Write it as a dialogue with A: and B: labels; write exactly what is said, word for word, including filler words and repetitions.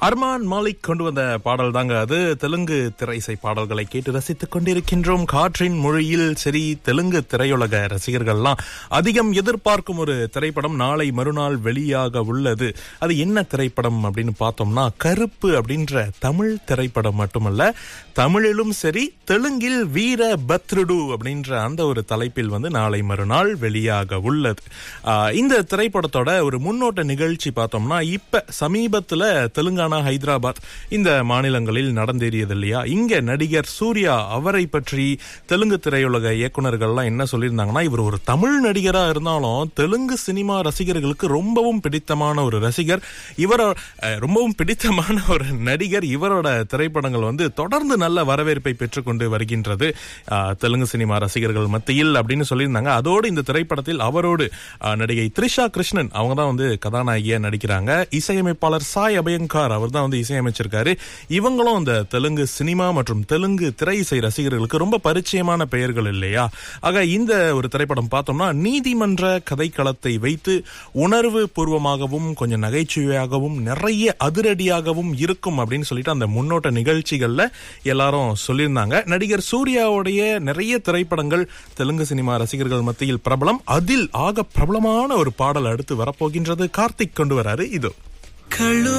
A: அர்மான் மாலிக் கொண்டு வந்த பாடல் தாங்க அது. தெலுங்கு திரைசை பாடல்களை கேட்டு ரசித்துக் கொண்டிருக்கின்றோம். காற்றின் மொழியில். சரி, தெலுங்கு திரையுலக ரசிகர்கள்லாம் அதிகம் எதிர்பார்க்கும் ஒரு திரைப்படம் நாளை மறுநாள் வெளியாக உள்ளது. அது என்ன திரைப்படம் அப்படின்னு பார்த்தோம்னா, கருப்பு அப்படின்ற தமிழ் திரைப்படம் மட்டுமல்ல, தமிழிலும் சரி தெலுங்கில் வீர பத்ருடு அப்படின்ற அந்த ஒரு தலைப்பில் வந்து நாளை மறுநாள் வெளியாக உள்ளது. இந்த திரைப்படத்தோட ஒரு முன்னோட்ட நிகழ்ச்சி பார்த்தோம்னா, இப்ப சமீபத்துல தெலுங்கானா, ஹைதராபாத் இந்த மாநிலங்களில் நடந்தேறியது இல்லையா. இங்க நடிகர் சூர்யா அவரை பற்றி தெலுங்கு திரையுலக இயக்குநர்கள்லாம் என்ன சொல்லியிருந்தாங்கன்னா, இவர் ஒரு தமிழ் நடிகரா இருந்தாலும் தெலுங்கு சினிமா ரசிகர்களுக்கு ரொம்பவும் பிடித்தமான ஒரு ரசிகர், இவர ரொம்பவும் பிடித்தமான ஒரு நடிகர். இவரோட திரைப்படங்கள் வந்து தொடர்ந்து நல்ல வரவேற்பை பெற்றுக்கொண்டு வருகின்றது தெலுங்கு சினிமா ரசிகர்கள் மத்தியில் அப்படின்னு சொல்லியிருந்தாங்க. அதோடு இந்த திரைப்படத்தில் அவரோடு நடிகை த்ரிஷா கிருஷ்ணன் அவங்க தான் வந்து கதாநாயகியா நடிக்கிறாங்க. இசையமைப்பாளர் சாய் அபயங்கர் அவர் தான் வந்து இசையமைச்சிருக்காரு. இவங்களும் அந்த தெலுங்கு சினிமா மற்றும் தெலுங்கு திரை இசை ரசிகர்களுக்கு ரொம்ப பரிச்சயமான பெயர்கள் இல்லையா. ஆக இந்த ஒரு திரைப்படம் பார்த்தோம்னா, நீதிமன்ற கதைக்களத்தை வைத்து உணர்வு பூர்வமாகவும் கொஞ்சம் நகைச்சுவையாகவும் நிறைய அதிரடியாகவும் இருக்கும் அப்படின்னு சொல்லிட்டு அந்த முன்னோட்ட நிகழ்ச்சிகள்ல எல்லாரும் சொல்லியிருந்தாங்க. நடிகர் சூர்யாவுடைய நிறைய திரைப்படங்கள் தெலுங்கு சினிமா ரசிகர்கள் மத்தியில் பிரபலம். அதில் ஆக பிரபலமான ஒரு பாடல் அடுத்து வரப்போகின்றது. கார்த்திக் கொண்டு வராரு. இதோ